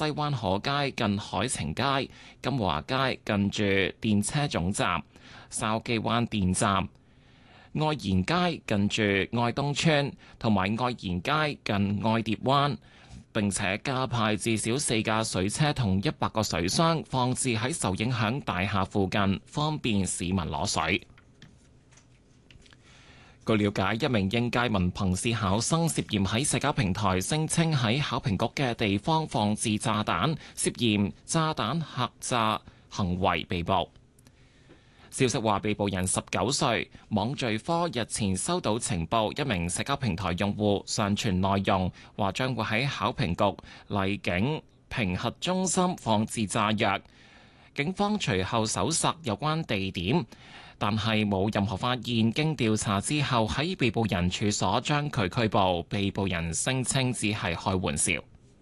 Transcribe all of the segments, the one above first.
西灣河街近海晴街、金華街近住電車總站、筲箕灣電站、愛賢街近住愛東村同埋愛賢街近愛蝶灣，並且加派至少4架水車同100個水箱放置喺受影響大廈附近，方便市民攞水。據了解，一名應屆文憑試考生涉嫌喺社交平台聲稱喺考評局嘅地方放置炸彈，涉嫌炸彈客詐行為被捕。消息話，被捕人19歲，網罪科日前收到情報，一名社交平台用戶上傳內容，話將會喺考評局荔景評核中心放置炸藥。警方隨後搜索有關地點，但係冇任何發現。經調查之後，喺被捕人處所將佢拘捕。被捕人聲稱只係開玩笑。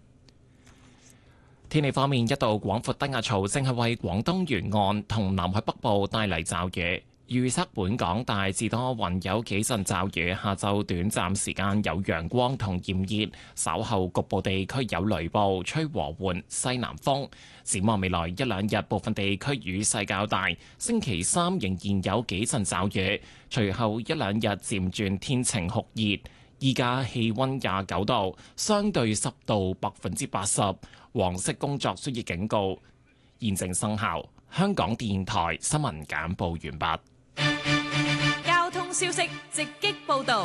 天氣方面，一道廣闊低壓槽正係為廣東沿岸同南海北部帶嚟驟雨。預測本港大致多雲，有幾陣驟雨，下晝短暫時間有陽光同炎熱，稍後局部地區有雷暴，吹和緩西南風。展望未來一兩日，部分地區雨勢較大。星期三仍然有幾陣驟雨，隨後一兩日漸轉天晴酷熱。依家氣溫29度，相對濕度80%，黃色工作暑熱警告現正生效。香港電台新聞簡報完畢。 交通消息直擊報道。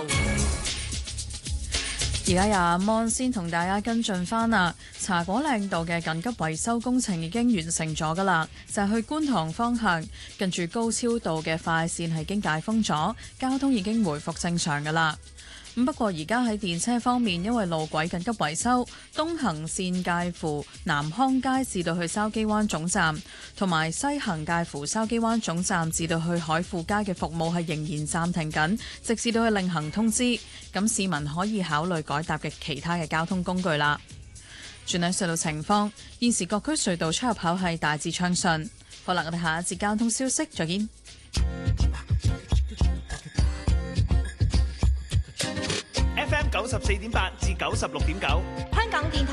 而家由阿 Mon 先同大家跟進返啦。茶果嶺道嘅緊急維修工程已經完成咗㗎啦，就係去觀塘方向近住高超道嘅快線係經解封咗，交通已經回復正常㗎啦。不過而家喺電車方面，因為路軌緊急維修，東行線介乎南康街至到去筲箕灣總站，同埋西行介乎筲箕灣總站至到去海富街嘅服務係仍然暫停緊，直至到去另行通知。咁市民可以考慮改搭嘅其他嘅交通工具啦。轉喺隧道情況，現時各區隧道出入口係大致暢順。好啦，我哋下一節交通消息再見。 FM 94.8至96.9， 香港電台